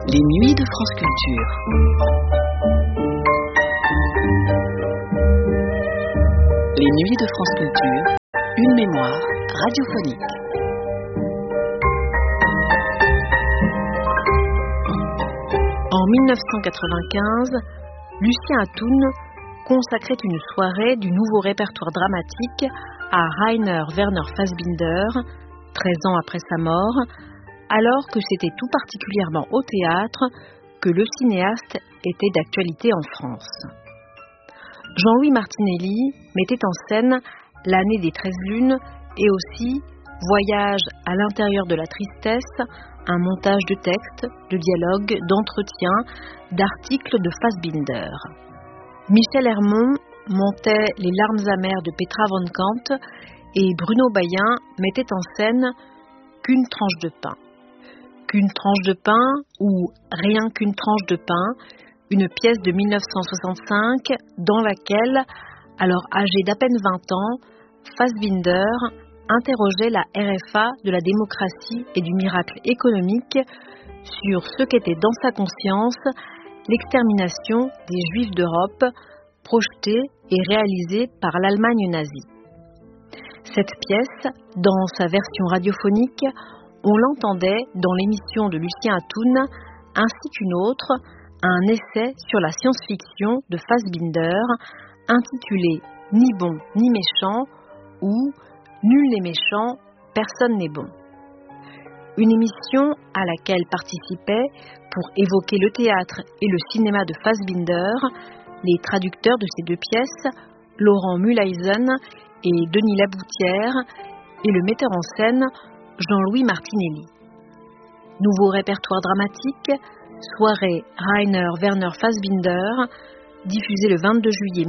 Les nuits de France Culture. Les nuits de France Culture, une mémoire radiophonique. En 1995, Lucien Atoun consacrait une soirée du nouveau répertoire dramatique à Rainer Werner Fassbinder, 13 ans après sa mort, alors que c'était tout particulièrement au théâtre que le cinéaste était d'actualité en France. Jean-Louis Martinelli mettait en scène L'année des 13 lunes et aussi Voyage à l'intérieur de la tristesse, un montage de textes, de dialogues, d'entretiens, d'articles de Fassbinder. Michel Hermont montait Les larmes amères de Petra von Kant et Bruno Bayen mettait en scène Qu'une tranche de pain. Qu'une tranche de pain ou Rien qu'une tranche de pain, une pièce de 1965 dans laquelle, alors âgé d'à peine 20 ans, Fassbinder interrogeait la RFA de la démocratie et du miracle économique sur ce qu'était dans sa conscience l'extermination des Juifs d'Europe projetée et réalisée par l'Allemagne nazie. Cette pièce, dans sa version radiophonique, on l'entendait dans l'émission de Lucien Atoun, ainsi qu'une autre, un essai sur la science-fiction de Fassbinder, intitulé « Ni bon ni méchant » ou « Nul n'est méchant, personne n'est bon ». Une émission à laquelle participaient, pour évoquer le théâtre et le cinéma de Fassbinder, les traducteurs de ces deux pièces, Laurent Mulaisen et Denis Laboutière, et le metteur en scène, Jean-Louis Martinelli. Nouveau répertoire dramatique, soirée Rainer Werner Fassbinder, diffusée le 22 juillet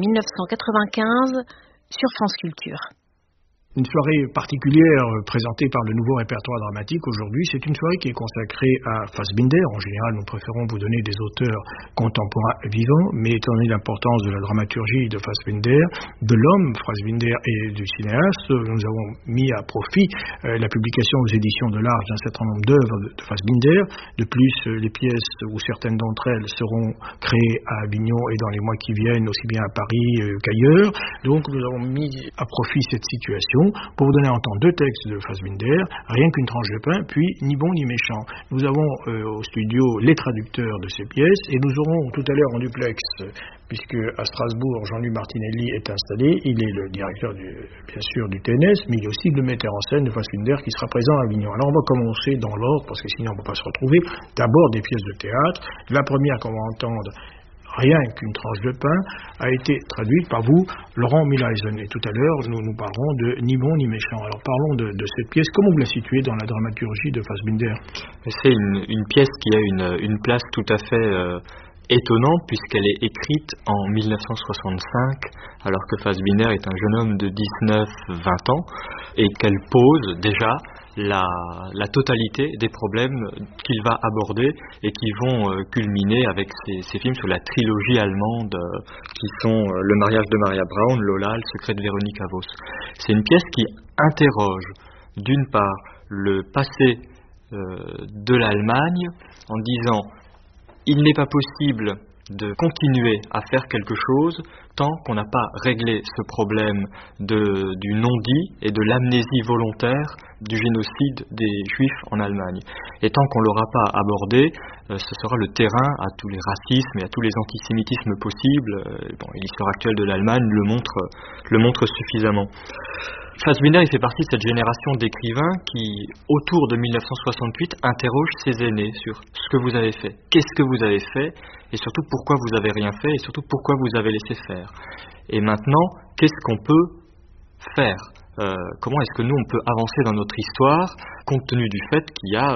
1995 sur France Culture. Une soirée particulière présentée par le nouveau répertoire dramatique aujourd'hui, c'est une soirée qui est consacrée à Fassbinder. En général, nous préférons vous donner des auteurs contemporains vivants, mais étant donné l'importance de la dramaturgie de Fassbinder, de l'homme Fassbinder et du cinéaste, nous avons mis à profit la publication aux éditions de l'Arche d'un certain nombre d'œuvres de Fassbinder. De plus, les pièces ou certaines d'entre elles seront créées à Avignon et dans les mois qui viennent, aussi bien à Paris qu'ailleurs. Donc nous avons mis à profit cette situation pour vous donner à entendre deux textes de Fassbinder, Rien qu'une tranche de pain, puis Ni bon ni méchant. Nous avons au studio les traducteurs de ces pièces et nous aurons tout à l'heure en duplex, puisque à Strasbourg, Jean-Louis Martinelli est installé. Il est le directeur bien sûr du TNS, mais il est aussi le metteur en scène de Fassbinder qui sera présent à Avignon. Alors on va commencer dans l'ordre, parce que sinon on ne peut pas se retrouver. D'abord des pièces de théâtre. La première qu'on va entendre, Rien qu'une tranche de pain, a été traduite par vous, Laurent Mulaisen. Et tout à l'heure, nous parlerons de Ni bon ni méchant. Alors parlons de cette pièce. Comment vous la situez dans la dramaturgie de Fassbinder ? C'est une pièce qui a une place tout à fait étonnante, puisqu'elle est écrite en 1965, alors que Fassbinder est un jeune homme de 19-20 ans, et qu'elle pose déjà la totalité des problèmes qu'il va aborder et qui vont culminer avec ces films sur la trilogie allemande qui sont Le mariage de Maria Braun, Lola, Le secret de Véronica Voss. C'est une pièce qui interroge d'une part le passé de l'Allemagne en disant il n'est pas possible de continuer à faire quelque chose tant qu'on n'a pas réglé ce problème du non-dit et de l'amnésie volontaire du génocide des Juifs en Allemagne. Et tant qu'on ne l'aura pas abordé, ce sera le terrain à tous les racismes et à tous les antisémitismes possibles. Et l'histoire actuelle de l'Allemagne le montre suffisamment. Fassbinder, il fait partie de cette génération d'écrivains qui, autour de 1968, interrogent ses aînés sur ce que vous avez fait, qu'est-ce que vous avez fait, et surtout pourquoi vous n'avez rien fait, et surtout pourquoi vous avez laissé faire. Et maintenant, qu'est-ce qu'on peut faire ? Comment est-ce que nous, on peut avancer dans notre histoire, compte tenu du fait qu'il y a,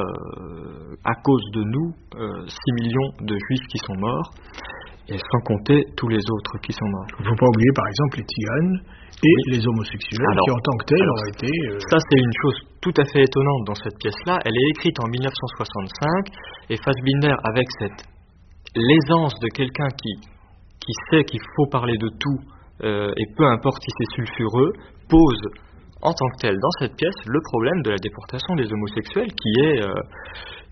à cause de nous, 6 millions de Juifs qui sont morts, et sans compter tous les autres qui sont morts. Il ne faut pas oublier, par exemple, les tziganes et les homosexuels, qui en tant que tels ont été... Ça, c'est une chose tout à fait étonnante dans cette pièce-là. Elle est écrite en 1965, et Fassbinder, avec cette l'aisance de quelqu'un qui sait qu'il faut parler de tout, et peu importe si c'est sulfureux, pose en tant que tel dans cette pièce le problème de la déportation des homosexuels, qui est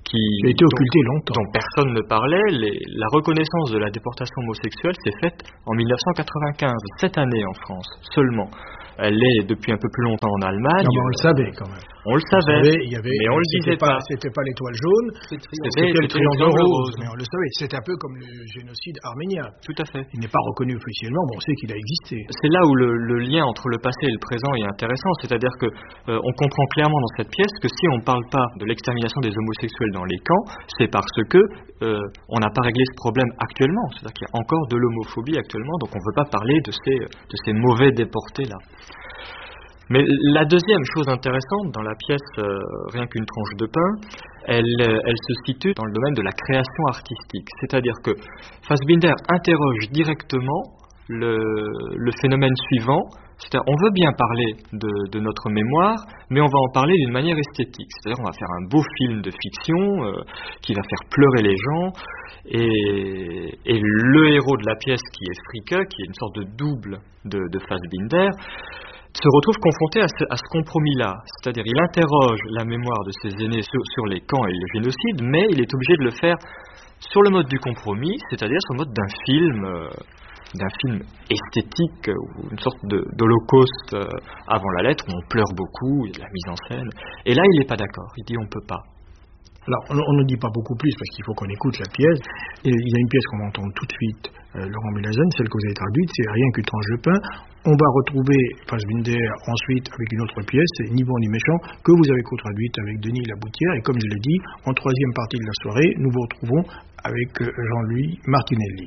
qui a été occultée longtemps, dont personne ne parlait. La reconnaissance de la déportation homosexuelle s'est faite en 1995, cette année en France seulement. Elle l'est depuis un peu plus longtemps en Allemagne. Non, mais on le savait quand même. On le savait, mais on le disait pas. C'était pas l'étoile jaune, c'était le triangle rose. Mais on le savait. C'est un peu comme le génocide arménien. Tout à fait. Il n'est pas reconnu officiellement, mais on sait qu'il a existé. C'est là où le lien entre le passé et le présent est intéressant. C'est-à-dire que on comprend clairement dans cette pièce que si on ne parle pas de l'extermination des homosexuels dans les camps, c'est parce que on n'a pas réglé ce problème actuellement. C'est-à-dire qu'il y a encore de l'homophobie actuellement, donc on ne veut pas parler de ces mauvais déportés-là. Mais la deuxième chose intéressante dans la pièce Rien qu'une tranche de pain, elle se situe dans le domaine de la création artistique. C'est-à-dire que Fassbinder interroge directement le phénomène suivant, c'est-à-dire on veut bien parler de notre mémoire, mais on va en parler d'une manière esthétique. C'est-à-dire on va faire un beau film de fiction qui va faire pleurer les gens, et le héros de la pièce qui est Fricke, qui est une sorte de double de Fassbinder, se retrouve confronté à ce compromis-là. C'est-à-dire il interroge la mémoire de ses aînés sur les camps et le génocide, mais il est obligé de le faire sur le mode du compromis, c'est-à-dire sur le mode d'un film esthétique, ou une sorte d'holocauste avant la lettre, où on pleure beaucoup, il y a de la mise en scène. Et là, il n'est pas d'accord, il dit on ne peut pas. Alors, on ne dit pas beaucoup plus parce qu'il faut qu'on écoute la pièce. Et il y a une pièce qu'on va entendre tout de suite, Laurent Mulazen, celle que vous avez traduite, c'est Rien qu'une tranche de pain. On va retrouver Fassbinder ensuite avec une autre pièce, c'est Ni bon ni méchant, que vous avez co-traduite avec Denis Laboutière. Et comme je l'ai dit, en troisième partie de la soirée, nous vous retrouvons avec Jean-Louis Martinelli.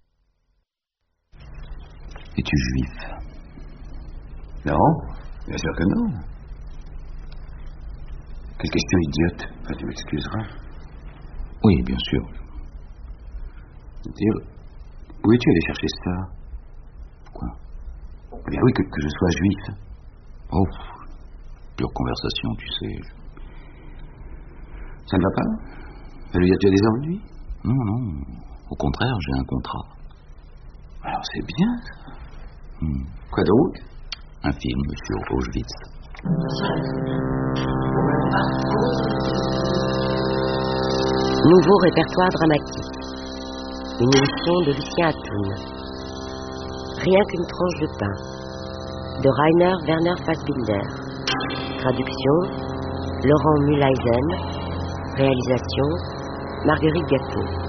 Es-tu juif? Non, bien sûr que non. Quelle question idiote. Enfin, tu m'excuseras. Oui, bien sûr. Dire, où es-tu allé chercher ça? Quoi? Eh bien oui, que je sois juif. Oh, pure conversation, tu sais. Ça ne va pas? Ça veut dire que tu as des ennuis? Non. Au contraire, j'ai un contrat. Alors c'est bien, ça. Quoi donc? Un film sur Auschwitz. Nouveau répertoire dramatique. Une émission de Lucien Atoun. Rien qu'une tranche de pain. De Rainer Werner Fassbinder. Traduction Laurent Mulaisen. Réalisation Marguerite Gâteau.